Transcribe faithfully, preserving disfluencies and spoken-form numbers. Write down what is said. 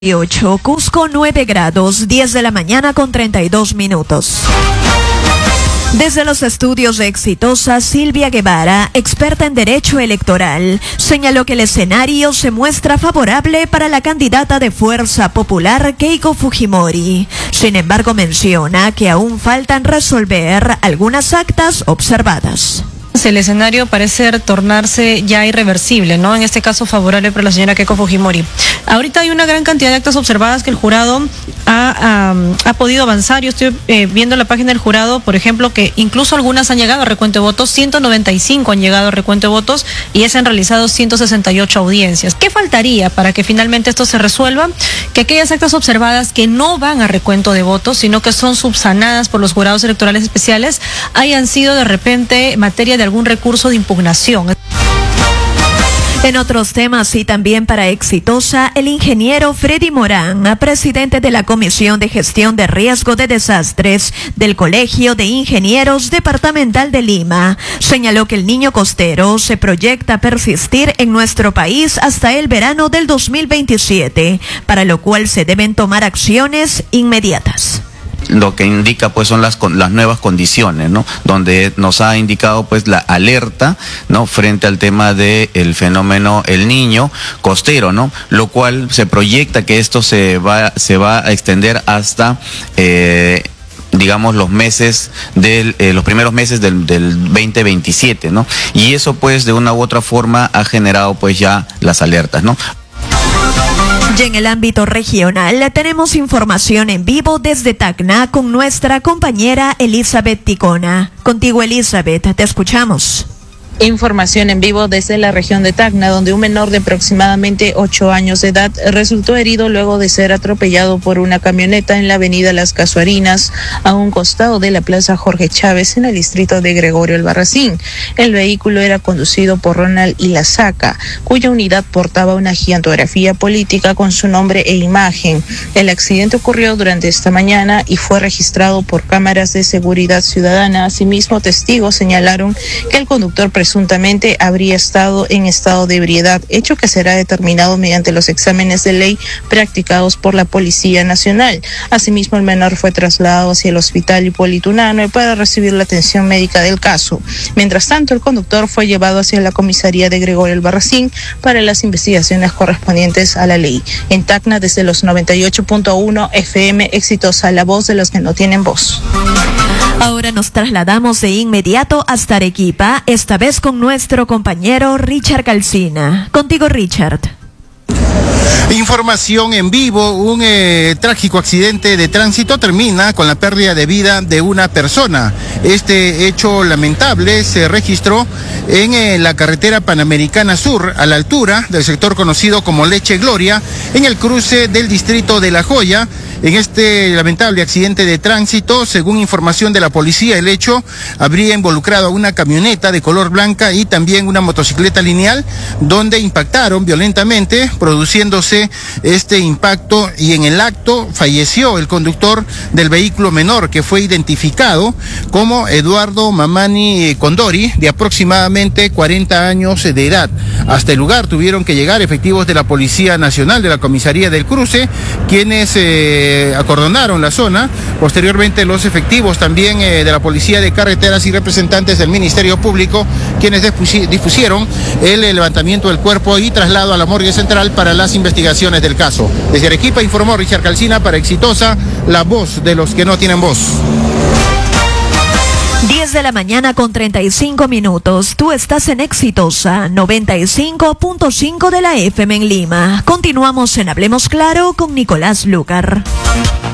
ocho, Cusco nueve grados, diez de la mañana con treinta y dos minutos. Desde los estudios de Exitosa, Silvia Guevara, experta en derecho electoral, señaló que el escenario se muestra favorable para la candidata de Fuerza Popular, Keiko Fujimori. Sin embargo, menciona que aún faltan resolver algunas actas observadas. El escenario parece tornarse ya irreversible, ¿no? En este caso favorable para la señora Keiko Fujimori. Ahorita hay una gran cantidad de actas observadas que el jurado ha, um, ha podido avanzar. Yo estoy eh, viendo la página del jurado, por ejemplo, que incluso algunas han llegado a recuento de votos, ciento noventa y cinco han llegado a recuento de votos y ya se han realizado ciento sesenta y ocho audiencias. ¿Qué faltaría para que finalmente esto se resuelva? Que aquellas actas observadas que no van a recuento de votos, sino que son subsanadas por los jurados electorales especiales, hayan sido de repente materia de algún recurso de impugnación. En otros temas y también para Exitosa, el ingeniero Freddy Morán, presidente de la Comisión de Gestión de Riesgo de Desastres del Colegio de Ingenieros Departamental de Lima, señaló que el niño costero se proyecta persistir en nuestro país hasta el verano del dos mil veintisiete, para lo cual se deben tomar acciones inmediatas. Lo que indica pues son las las nuevas condiciones, ¿no? Donde nos ha indicado pues la alerta, ¿no? Frente al tema de el fenómeno El Niño costero, ¿no? Lo cual se proyecta que esto se va se va a extender hasta eh, digamos los meses del eh, los primeros meses del, del veinte veintisiete, ¿no? Y eso pues de una u otra forma ha generado pues ya las alertas, ¿no? Y en el ámbito regional tenemos información en vivo desde Tacna con nuestra compañera Elizabeth Ticona. Contigo, Elizabeth, te escuchamos. Información en vivo desde la región de Tacna, donde un menor de aproximadamente ocho años de edad resultó herido luego de ser atropellado por una camioneta en la avenida Las Casuarinas, a un costado de la plaza Jorge Chávez, en el distrito de Gregorio Albarracín. El vehículo era conducido por Ronald Ilazaca, cuya unidad portaba una gigantografía política con su nombre e imagen. El accidente ocurrió durante esta mañana y fue registrado por cámaras de seguridad ciudadana. Asimismo, testigos señalaron que el conductor presuntamente habría estado en estado de ebriedad, hecho que será determinado mediante los exámenes de ley practicados por la Policía Nacional. Asimismo, el menor fue trasladado hacia el Hospital Hipólito Unanue para recibir la atención médica del caso. Mientras tanto, el conductor fue llevado hacia la comisaría de Gregorio Albarracín para las investigaciones correspondientes a la ley. En Tacna, desde los noventa y ocho punto uno F M, Exitosa, la voz de los que no tienen voz. Ahora nos trasladamos de inmediato hasta Arequipa, esta vez con nuestro compañero Richard Calcina. Contigo, Richard. Información en vivo, un eh, trágico accidente de tránsito termina con la pérdida de vida de una persona. Este hecho lamentable se registró en eh, la carretera Panamericana Sur, a la altura del sector conocido como Leche Gloria, en el cruce del distrito de La Joya. En este lamentable accidente de tránsito, según información de la policía, el hecho habría involucrado a una camioneta de color blanca y también una motocicleta lineal, donde impactaron violentamente, produciéndose este impacto, y en el acto falleció el conductor del vehículo menor, que fue identificado como Eduardo Mamani Condori, de aproximadamente cuarenta años de edad. Hasta el lugar tuvieron que llegar efectivos de la Policía Nacional, de la Comisaría del Cruce, quienes eh, acordonaron la zona. Posteriormente, los efectivos también eh, de la Policía de Carreteras y representantes del Ministerio Público, quienes dispusieron el levantamiento del cuerpo y traslado a la morgue central para las investigaciones del caso. Desde Arequipa informó Richard Calcina para Exitosa, la voz de los que no tienen voz. diez de la mañana con treinta y cinco minutos. Tú estás en Exitosa, noventa y cinco punto cinco de la F M en Lima. Continuamos en Hablemos Claro con Nicolás Lucar.